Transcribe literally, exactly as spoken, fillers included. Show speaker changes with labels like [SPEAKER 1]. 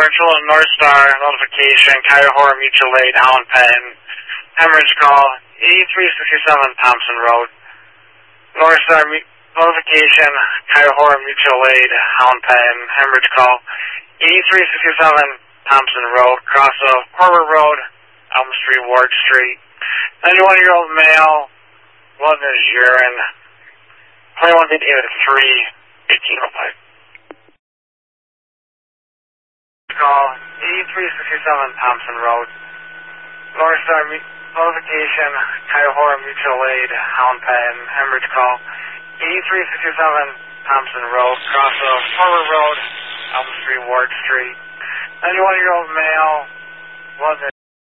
[SPEAKER 1] differential and North Star notification, Cuyahoga Mutual Aid, Allen Penn. Hemorrhage call, eighty-three sixty-seven Thompson Road. North Star notification, Cuyahoga Mutual Aid, Allen Penn. Hemorrhage call, eighty-three sixty-seven Thompson Road, cross of Corbett Road, Elm Street, Ward Street. ninety-one-year-old male, blood in his urine. twenty-one David three, eighteen oh five. Call, eighty-three sixty-seven Thompson Road. North Star notification, Cuyahoga Mutual Aid, Allen Penn. Hemorrhage call, eighty-three sixty-seven Thompson Road, cross of Corbett Road, Elm Street, Ward Street. ninety-one-year-old male, blood in